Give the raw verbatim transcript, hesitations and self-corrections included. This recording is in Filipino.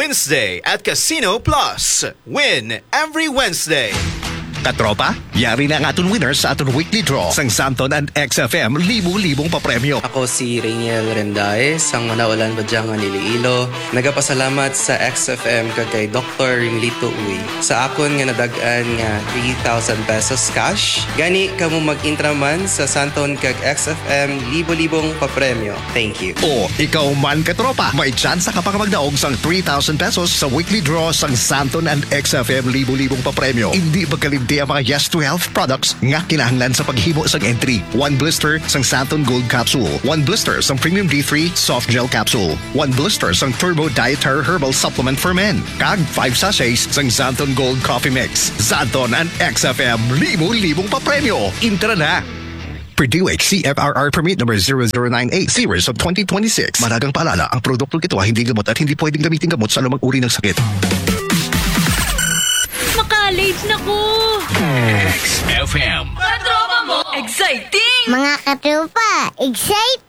Wednesday at Casino Plus. Win every Wednesday. Katropa, yari na ang aton winners sa aton weekly draw sang Santon and X F M libo-libong papremyo. Ako si Rainiel Rendaez, ang Manawalan Badyang Iloilo. Nagapasalamat sa X F M kag kay Doctor Ringlito Uy sa akon nga nadagan nga three thousand pesos cash. Gani kamo mag-intraman sa Santon kag X F M libo-libong papremyo. Thank you. O, ikaw man katropa, may tsansa ka pa magdaog sang three thousand pesos sa weekly draw sang Santon and X F M libo-libong papremyo. Hindi magkalimti ang mga Yes to Health products nga kinahanglan sa paghimo sang entry. One blister sang Santon Gold Capsule. One blister sang Premium D three Soft Gel Capsule. One blister sang Turbo Dietary Herbal Supplement for Men. Kag five sachets sang Santon Gold Coffee Mix. Santon and X F M libo-libong papremyo. Intra na! Purdue C F R R Permit number zero zero nine eight series of twenty twenty-six. Maragang paalala, ang produktong ito ay hindi gamot at hindi pwedeng gamitin gamot sa anumang uri ng sakit. Maka-late na ko! X F M. Katropa mo! Exciting! Mga katropa, exciting!